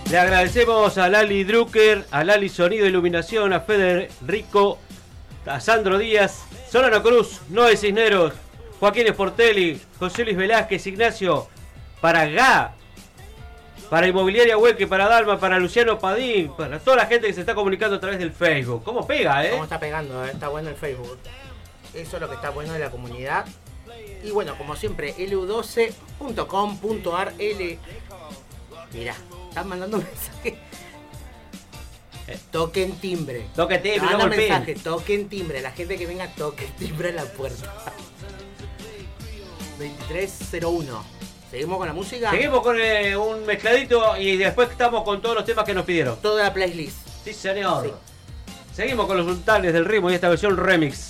Le agradecemos a Lali Drucker, a Lali Sonido e Iluminación, a Federico, a Sandro Díaz, Solano Cruz, Noé Cisneros, Joaquín Sportelli, José Luis Velázquez, Ignacio, para GA, para Inmobiliaria Hueque, para Dalma, para Luciano Padín, para toda la gente que se está comunicando a través del Facebook. ¿Cómo pega, ¿Cómo está pegando? Está bueno el Facebook. Eso es lo que está bueno de la comunidad. Y bueno, como siempre, lu12.com.ar. Mirá, están mandando mensajes. Toquen timbre. Toquen timbre, manda no mensaje, toquen timbre. La gente que venga, toquen timbre en la puerta. 2301. ¿Seguimos con la música? Seguimos con un mezcladito y después estamos con todos los temas que nos pidieron. Toda la playlist. Sí, señor. Sí. Seguimos con los sultanes del ritmo y esta versión remix.